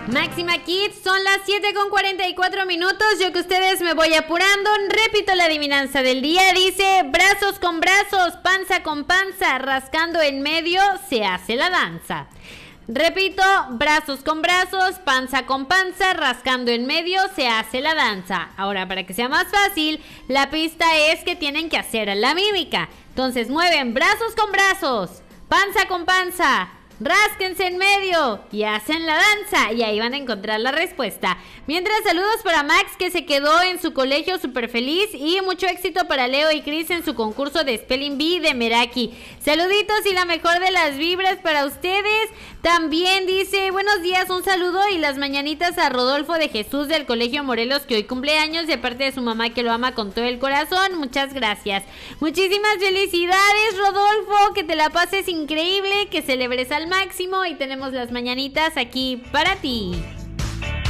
Máxima Kids, son las 7:44. Yo que ustedes me voy apurando. Repito la adivinanza del día. Dice: brazos con brazos, panza con panza, rascando en medio se hace la danza. Repito, brazos con brazos, panza con panza, rascando en medio se hace la danza. Ahora, para que sea más fácil, la pista es que tienen que hacer la mímica. Entonces mueven brazos con brazos, panza con panza, rásquense en medio y hacen la danza, y ahí van a encontrar la respuesta. Mientras, saludos para Max, que se quedó en su colegio súper feliz, y mucho éxito para Leo y Chris en su concurso de Spelling Bee de Meraki. Saluditos y la mejor de las vibras para ustedes. También dice: buenos días, un saludo y las mañanitas a Rodolfo de Jesús del Colegio Morelos, que hoy cumple años, de parte de su mamá, que lo ama con todo el corazón. Muchas gracias. Muchísimas felicidades, Rodolfo, que te la pases increíble, que celebres al máximo, y tenemos las mañanitas aquí para ti.